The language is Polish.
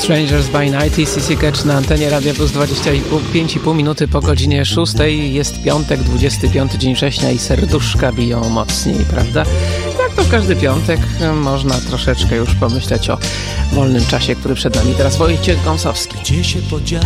Strangers by Night i CC Catch na antenie Radia Plus 25,5 minuty po godzinie 6. Jest piątek, 25 dzień września i serduszka biją mocniej, prawda? Jak to w każdy piątek można troszeczkę już pomyśleć o wolnym czasie, który przed nami. Teraz Wojciech Gąsowski.